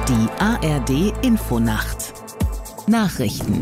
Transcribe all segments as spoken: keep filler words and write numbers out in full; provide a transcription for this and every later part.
Die A R D Infonacht Nachrichten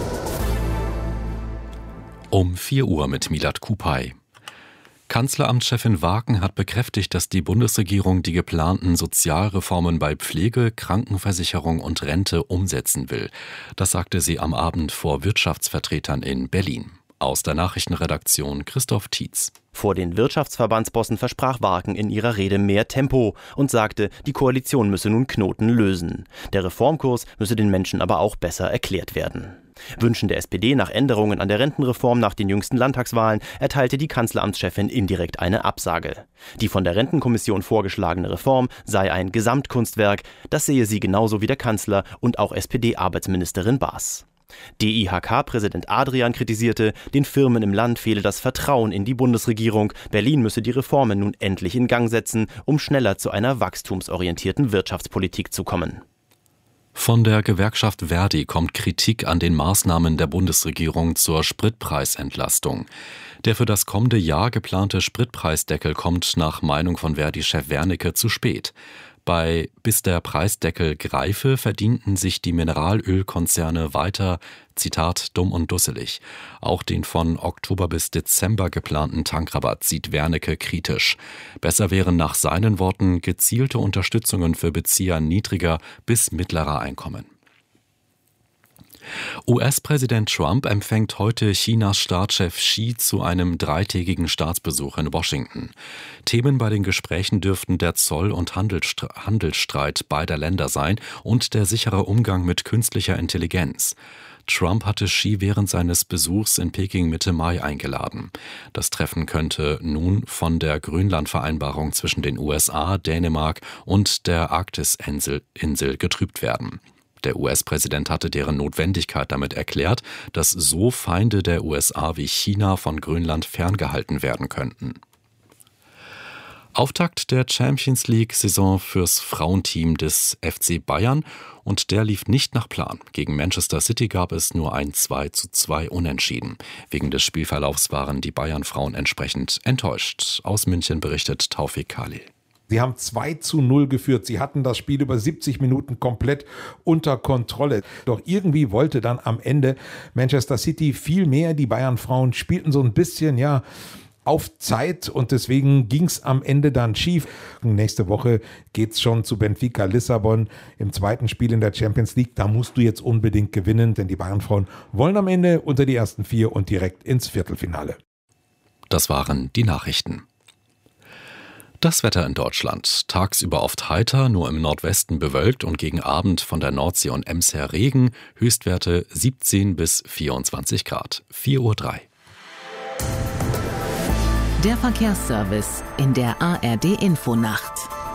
Um vier Uhr mit Milad Kupay. Kanzleramtschefin Waaken hat bekräftigt, dass die Bundesregierung die geplanten Sozialreformen bei Pflege, Krankenversicherung und Rente umsetzen will. Das sagte sie am Abend vor Wirtschaftsvertretern in Berlin. Aus der Nachrichtenredaktion Christoph Tietz. Vor den Wirtschaftsverbandsbossen versprach Waaken in ihrer Rede mehr Tempo und sagte, die Koalition müsse nun Knoten lösen. Der Reformkurs müsse den Menschen aber auch besser erklärt werden. Wünschen der S P D nach Änderungen an der Rentenreform nach den jüngsten Landtagswahlen erteilte die Kanzleramtschefin indirekt eine Absage. Die von der Rentenkommission vorgeschlagene Reform sei ein Gesamtkunstwerk, das sehe sie genauso wie der Kanzler und auch S P D-Arbeitsministerin Baas. D I H K-Präsident Adrian kritisierte, den Firmen im Land fehle das Vertrauen in die Bundesregierung. Berlin müsse die Reformen nun endlich in Gang setzen, um schneller zu einer wachstumsorientierten Wirtschaftspolitik zu kommen. Von der Gewerkschaft Verdi kommt Kritik an den Maßnahmen der Bundesregierung zur Spritpreisentlastung. Der für das kommende Jahr geplante Spritpreisdeckel kommt nach Meinung von Verdi-Chef Wernicke zu spät. Bei bis der Preisdeckel greife, verdienten sich die Mineralölkonzerne weiter, Zitat, dumm und dusselig. Auch den von Oktober bis Dezember geplanten Tankrabatt sieht Wernicke kritisch. Besser wären nach seinen Worten gezielte Unterstützungen für Bezieher niedriger bis mittlerer Einkommen. U S-Präsident Trump empfängt heute Chinas Staatschef Xi zu einem dreitägigen Staatsbesuch in Washington. Themen bei den Gesprächen dürften der Zoll- und Handelsstreit beider Länder sein und der sichere Umgang mit künstlicher Intelligenz. Trump hatte Xi während seines Besuchs in Peking Mitte Mai eingeladen. Das Treffen könnte nun von der Grönland-Vereinbarung zwischen den U S A, Dänemark und der Arktis-Insel getrübt werden. Der U S-Präsident hatte deren Notwendigkeit damit erklärt, dass so Feinde der U S A wie China von Grönland ferngehalten werden könnten. Auftakt der Champions-League-Saison fürs Frauenteam des F C Bayern und der lief nicht nach Plan. Gegen Manchester City gab es nur ein zwei zu zwei Unentschieden. Wegen des Spielverlaufs waren die Bayern-Frauen entsprechend enttäuscht. Aus München berichtet Taufik Khalil. Sie haben zwei zu null geführt. Sie hatten das Spiel über siebzig Minuten komplett unter Kontrolle. Doch irgendwie wollte dann am Ende Manchester City viel mehr. Die Bayern-Frauen spielten so ein bisschen, ja, auf Zeit und deswegen ging es am Ende dann schief. Nächste Woche geht's schon zu Benfica Lissabon im zweiten Spiel in der Champions League. Da musst du jetzt unbedingt gewinnen, denn die Bayern-Frauen wollen am Ende unter die ersten vier und direkt ins Viertelfinale. Das waren die Nachrichten. Das Wetter in Deutschland. Tagsüber oft heiter, nur im Nordwesten bewölkt und gegen Abend von der Nordsee und Ems her Regen. Höchstwerte siebzehn bis vierundzwanzig Grad. vier Uhr drei. Der Verkehrsservice in der A R D Infonacht.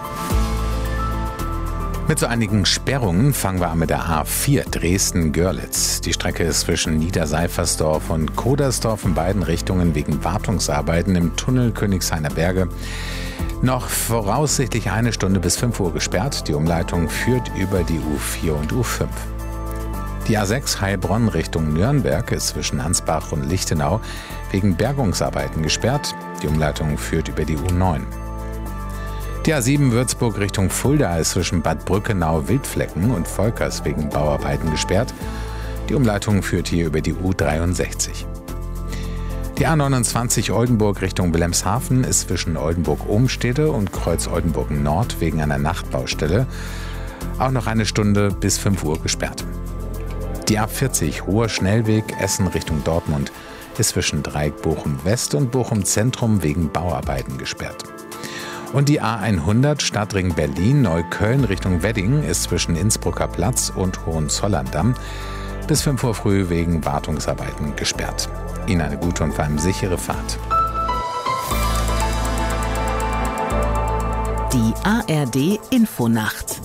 Mit so einigen Sperrungen fangen wir an mit der A vier Dresden-Görlitz. Die Strecke ist zwischen Niederseifersdorf und Kodersdorf in beiden Richtungen wegen Wartungsarbeiten im Tunnel Königshainer Berge noch voraussichtlich eine Stunde bis fünf Uhr gesperrt. Die Umleitung führt über die U vier und U fünf. Die A sechs Heilbronn Richtung Nürnberg ist zwischen Ansbach und Lichtenau wegen Bergungsarbeiten gesperrt. Die Umleitung führt über die U neun. Die A sieben Würzburg Richtung Fulda ist zwischen Bad Brückenau-Wildflecken und Volkers wegen Bauarbeiten gesperrt. Die Umleitung führt hier über die U dreiundsechzig. Die A neunundzwanzig Oldenburg Richtung Wilhelmshaven ist zwischen Oldenburg-Ohnstede und Kreuz-Oldenburg-Nord wegen einer Nachtbaustelle auch noch eine Stunde bis fünf Uhr gesperrt. Die A vierzig Hoher Schnellweg Essen Richtung Dortmund ist zwischen Dreieck Bochum-West und Bochum-Zentrum wegen Bauarbeiten gesperrt. Und die A hundert Stadtring Berlin-Neukölln Richtung Wedding ist zwischen Innsbrucker Platz und Hohenzollern-Damm bis fünf Uhr früh wegen Wartungsarbeiten gesperrt. Ihnen eine gute und vor allem sichere Fahrt. Die A R D Infonacht.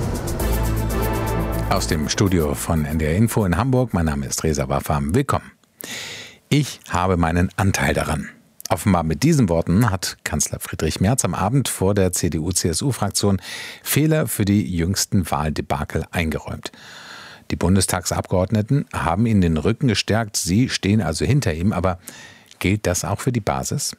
Aus dem Studio von N D R Info in Hamburg. Mein Name ist Reza Wafam. Willkommen. Ich habe meinen Anteil daran. Offenbar mit diesen Worten hat Kanzler Friedrich Merz am Abend vor der C D U-C S U-Fraktion Fehler für die jüngsten Wahldebakel eingeräumt. Die Bundestagsabgeordneten haben ihm den Rücken gestärkt, sie stehen also hinter ihm. Aber gilt das auch für die Basis?